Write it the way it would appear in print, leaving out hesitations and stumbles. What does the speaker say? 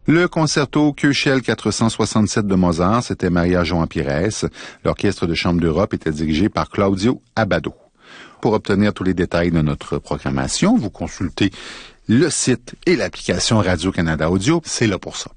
Le concerto Köchel 467 de Mozart, c'était Maria João Pires. L'orchestre de chambre d'Europe était dirigé par Claudio Abbado. Pour obtenir tous les détails de notre programmation, vous consultez le site et l'application Radio-Canada Audio. C'est là pour ça.